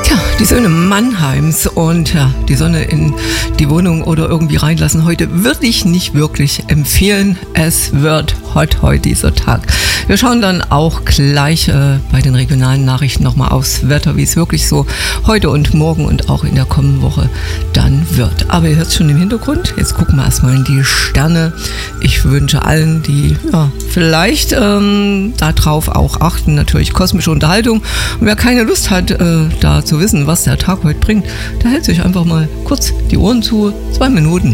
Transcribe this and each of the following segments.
Die Söhne Mannheims und die Sonne in die Wohnung oder irgendwie reinlassen heute würde ich nicht wirklich empfehlen. Es wird heute dieser Tag. Wir schauen dann auch gleich bei den regionalen Nachrichten nochmal aufs Wetter, wie es wirklich so heute und morgen und auch in der kommenden Woche dann wird. Aber ihr hört es schon im Hintergrund. Jetzt gucken wir erstmal in die Sterne. Ich wünsche allen, die vielleicht darauf auch achten, natürlich kosmische Unterhaltung. Und wer keine Lust hat, da zu wissen, was der Tag heute bringt, der hält sich einfach mal kurz die Ohren zu. 2 Minuten.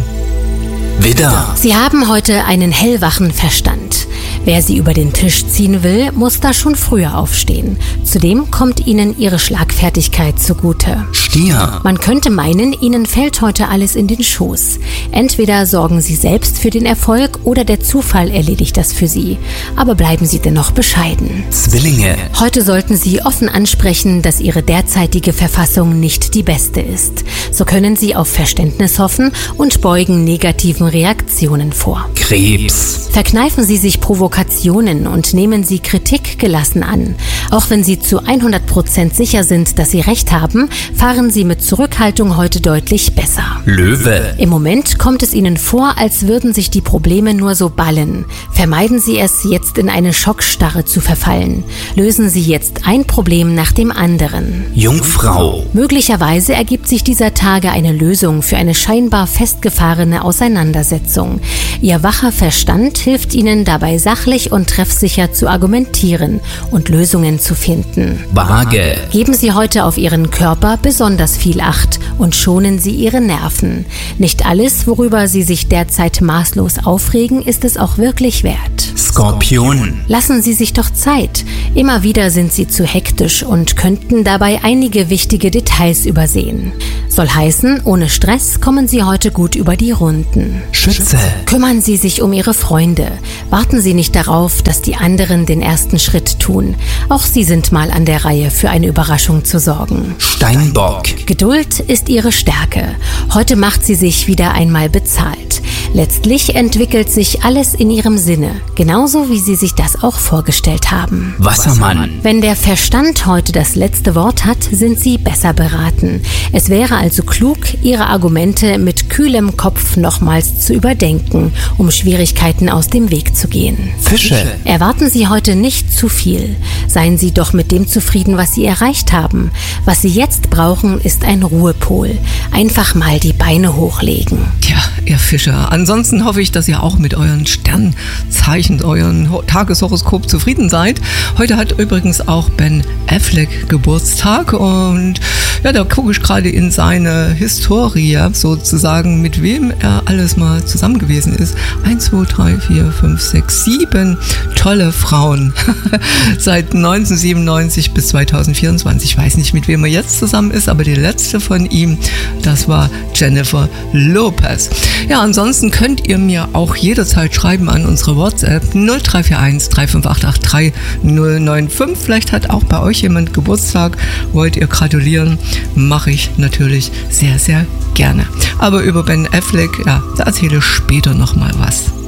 Widder. Sie haben heute einen hellwachen Verstand. Wer Sie über den Tisch ziehen will, muss da schon früher aufstehen. Zudem kommt Ihnen Ihre Schlagfertigkeit zugute. Stier. Man könnte meinen, Ihnen fällt heute alles in den Schoß. Entweder sorgen Sie selbst für den Erfolg oder der Zufall erledigt das für Sie. Aber bleiben Sie dennoch bescheiden. Zwillinge. Heute sollten Sie offen ansprechen, dass Ihre derzeitige Verfassung nicht die beste ist. So können Sie auf Verständnis hoffen und beugen negativen Reaktionen vor. Krebs. Verkneifen Sie sich Provokationen und nehmen Sie Kritik gelassen an. Auch wenn Sie zu 100% sicher sind, dass Sie recht haben, fahren Sie mit Zurückhaltung heute deutlich besser. Löwe. Im Moment kommt es Ihnen vor, als würden sich die Probleme nur so ballen. Vermeiden Sie es, jetzt in eine Schockstarre zu verfallen. Lösen Sie jetzt ein Problem nach dem anderen. Jungfrau. Möglicherweise ergibt sich dieser Tage eine Lösung für eine scheinbar festgefahrene Auseinandersetzung. Ihr wacher Verstand hilft Ihnen dabei, sachlich und treffsicher zu argumentieren und Lösungen zu finden. Waage. Geben Sie heute auf Ihren Körper besonders viel Acht und schonen Sie Ihre Nerven. Nicht alles, worüber Sie sich derzeit maßlos aufregen, ist es auch wirklich wert. Skorpion. Lassen Sie sich doch Zeit. Immer wieder sind Sie zu hektisch und könnten dabei einige wichtige Details übersehen. Soll heißen, ohne Stress kommen Sie heute gut über die Runden. Schütze. Kümmern Sie sich um Ihre Freunde. Warten Sie nicht darauf, dass die anderen den ersten Schritt tun. Auch Sie sind mal an der Reihe, für eine Überraschung zu sorgen. Steinbock. Geduld ist Ihre Stärke. Heute macht sie sich wieder einmal bezahlt. Letztlich entwickelt sich alles in Ihrem Sinne, genauso wie Sie sich das auch vorgestellt haben. Wassermann. Wenn der Verstand heute das letzte Wort hat, sind Sie besser beraten. Es wäre also klug, Ihre Argumente mit kühlem Kopf nochmals zu überdenken, um Schwierigkeiten aus dem Weg zu gehen. Fische. Erwarten Sie heute nicht zu viel. Seien Sie doch mit dem zufrieden, was Sie erreicht haben. Was Sie jetzt brauchen, ist ein Ruhepol. Einfach mal die Beine hochlegen. Tja, ihr Fischer. Ansonsten hoffe ich, dass ihr auch mit euren Sternzeichen, euren Tageshoroskop zufrieden seid. Heute hat übrigens auch Ben Affleck Geburtstag und da gucke ich gerade in seine Historie sozusagen, mit wem er alles mal zusammen gewesen ist. 1, 2, 3, 4, 5, 6, 7 tolle Frauen. Seit 1997 bis 2024. Ich weiß nicht, mit wem er jetzt zusammen ist, aber die letzte von ihm, das war Jennifer Lopez. Ja, ansonsten könnt ihr mir auch jederzeit schreiben an unsere WhatsApp 0341 35883 095. Vielleicht hat auch bei euch jemand Geburtstag. Wollt ihr gratulieren? Mache ich natürlich sehr, sehr gerne. Aber über Ben Affleck, da erzähle ich später nochmal was.